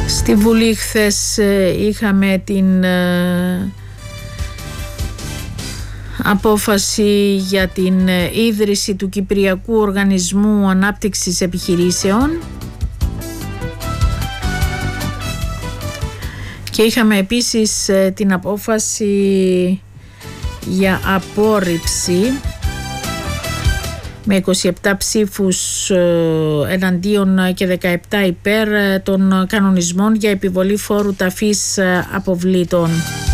Στη Βουλή χθες είχαμε την απόφαση για την ίδρυση του Κυπριακού Οργανισμού Ανάπτυξης Επιχειρήσεων και είχαμε επίσης την απόφαση για απόρριψη με 27 ψήφους εναντίον και 17 υπέρ των κανονισμών για επιβολή φόρου ταφής αποβλήτων.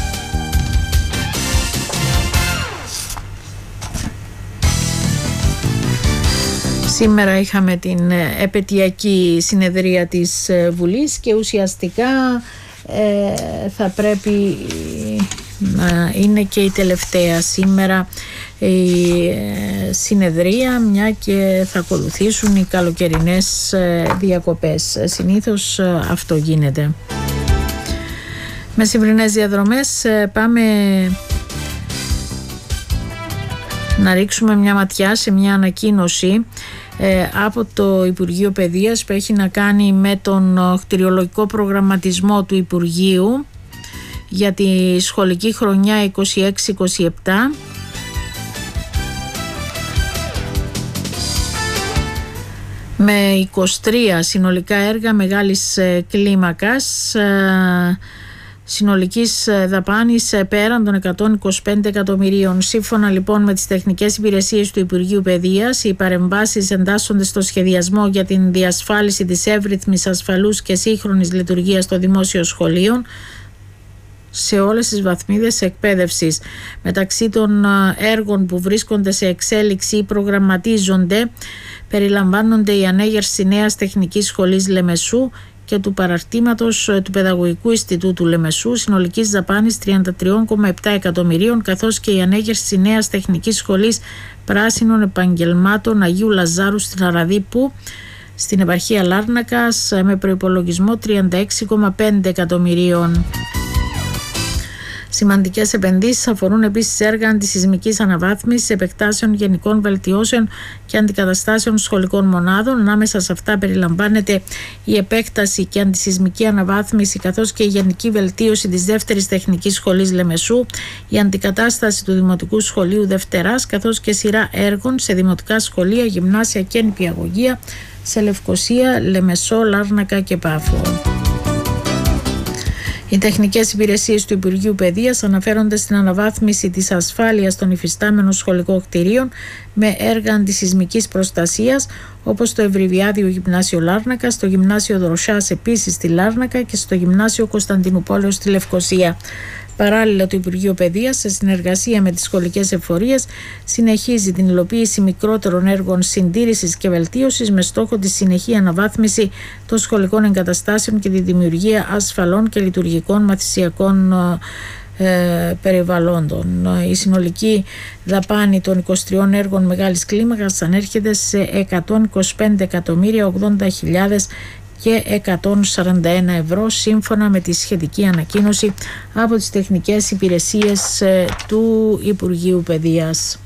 Σήμερα είχαμε την επετειακή συνεδρία της Βουλής και ουσιαστικά θα πρέπει να είναι και η τελευταία σήμερα η συνεδρία, μια και θα ακολουθήσουν οι καλοκαιρινές διακοπές. Συνήθως αυτό γίνεται. Με σημερινές διαδρομές πάμε να ρίξουμε μια ματιά σε μια ανακοίνωση από το Υπουργείο Παιδείας που έχει να κάνει με τον κτηριολογικό προγραμματισμό του Υπουργείου για τη σχολική χρονιά 26-27. Με 23 συνολικά έργα μεγάλης κλίμακας συνολικής δαπάνης πέραν των 125 εκατομμυρίων. Σύμφωνα λοιπόν με τις τεχνικές υπηρεσίες του Υπουργείου Παιδείας, οι παρεμβάσεις εντάσσονται στο σχεδιασμό για την διασφάλιση της εύρυθμης, ασφαλούς και σύγχρονης λειτουργίας των δημόσιων σχολείων σε όλες τις βαθμίδες εκπαίδευσης. Μεταξύ των έργων που βρίσκονται σε εξέλιξη ή προγραμματίζονται περιλαμβάνονται η ανέγερση νέας τεχνικής σχολής Λεμεσού και του παραρτήματος του Παιδαγωγικού Ινστιτούτου Λεμεσού συνολικής δαπάνης 33,7 εκατομμυρίων, καθώς και η ανέγερση νέας τεχνικής σχολής Πράσινων Επαγγελμάτων Αγίου Λαζάρου στην Αραδίπου στην επαρχία Λάρνακας με προϋπολογισμό 36,5 εκατομμυρίων. Σημαντικές επενδύσεις αφορούν επίσης έργα αντισυσμικής αναβάθμισης, επεκτάσεων γενικών βελτιώσεων και αντικαταστάσεων σχολικών μονάδων. Ανάμεσα σε αυτά περιλαμβάνεται η επέκταση και αντισυσμική αναβάθμιση, καθώς και η γενική βελτίωση της δεύτερης τεχνικής σχολής Λεμεσού, η αντικατάσταση του Δημοτικού Σχολείου Δευτεράς, καθώς και σειρά έργων σε δημοτικά σχολεία, γυμνάσια και νηπιαγωγεία σε Λευκοσία, Λεμεσό, Λάρνακα και Πάφο. Οι τεχνικές υπηρεσίες του Υπουργείου Παιδείας αναφέρονται στην αναβάθμιση της ασφάλειας των υφιστάμενων σχολικών κτηρίων με έργα αντισυσμικής προστασίας, όπως το Ευρυβιάδιο Γυμνάσιο Λάρνακα, στο Γυμνάσιο Δροσιάς επίσης στη Λάρνακα και στο Γυμνάσιο Κωνσταντινούπολεως στη Λευκοσία. Παράλληλα, το Υπουργείο Παιδείας, σε συνεργασία με τις σχολικές εφορίες, συνεχίζει την υλοποίηση μικρότερων έργων συντήρησης και βελτίωσης με στόχο τη συνεχή αναβάθμιση των σχολικών εγκαταστάσεων και τη δημιουργία ασφαλών και λειτουργικών μαθησιακών περιβαλλόντων. Η συνολική δαπάνη των 23 έργων μεγάλης κλίμακας ανέρχεται σε 125.080.000 και 141 ευρώ, σύμφωνα με τη σχετική ανακοίνωση από τις τεχνικές υπηρεσίες του Υπουργείου Παιδείας.